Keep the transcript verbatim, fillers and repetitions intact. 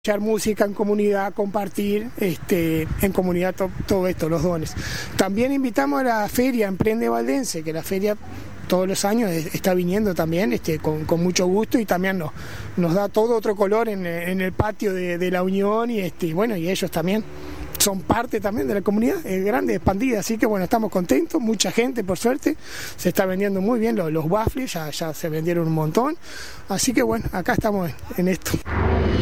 escuchar música en comunidad, compartir este, en comunidad to, todo esto, los dones. También invitamos a la feria Emprende Valdense, que la feria todos los años está viniendo también este, con, con mucho gusto, y también nos, nos da todo otro color en, en el patio de, de la Unión, y este, bueno, y ellos también son parte también de la comunidad, es grande, expandida, así que bueno, estamos contentos, mucha gente por suerte, se está vendiendo muy bien los, los waffles, ya, ya se vendieron un montón, así que bueno, acá estamos en, en esto.